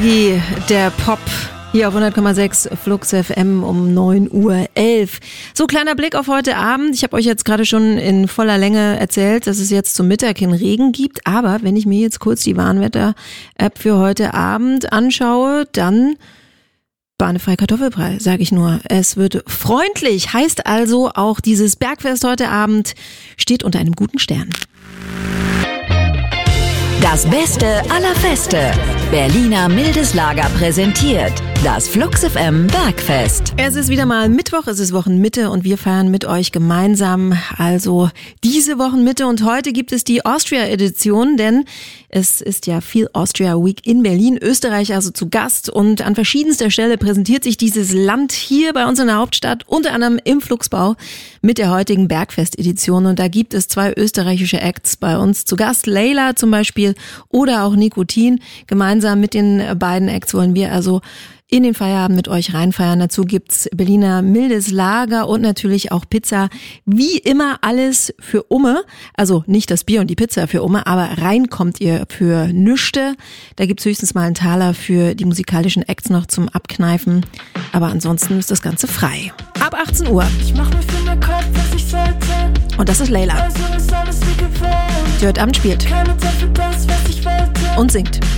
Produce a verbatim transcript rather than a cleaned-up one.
Der Pop hier auf hundert Komma sechs Flux F M um neun Uhr elf. So, kleiner Blick auf heute Abend. Ich habe euch jetzt gerade schon in voller Länge erzählt, dass es jetzt zum Mittag hin Regen gibt. Aber wenn ich mir jetzt kurz die Warnwetter-App für heute Abend anschaue, dann bahnefrei Kartoffelbrei, sage ich nur. Es wird freundlich, heißt also auch dieses Bergfest heute Abend steht unter einem guten Stern. Das Beste aller Feste. Berliner Mildes Lager präsentiert das Flux F M Bergfest. Es ist wieder mal Mittwoch, es ist Wochenmitte und wir feiern mit euch gemeinsam also diese Wochenmitte. Und heute gibt es die Austria-Edition, denn es ist ja Feel Austria Week in Berlin, Österreich also zu Gast. Und an verschiedenster Stelle präsentiert sich dieses Land hier bei uns in der Hauptstadt, unter anderem im Fluxbau mit der heutigen Bergfest-Edition. Und da gibt es zwei österreichische Acts bei uns zu Gast, Layla zum Beispiel oder auch Nikotin. Gemeinsam mit den beiden Acts wollen wir also in den Feierabend mit euch reinfeiern. Dazu gibt's Berliner Mildes Lager und natürlich auch Pizza. Wie immer alles für Umme. Also nicht das Bier und die Pizza für Umme, aber rein kommt ihr für Nüschte. Da gibt's höchstens mal einen Taler für die musikalischen Acts noch zum Abkneifen. Aber ansonsten ist das Ganze frei. Ab achtzehn Uhr. Ich mach mir für den Kopf, was ich sollte. Und das ist Layla. Also ist alles wie gewohnt. Die heute Abend spielt. Keine Zeit für das, was ich wollte. Und singt.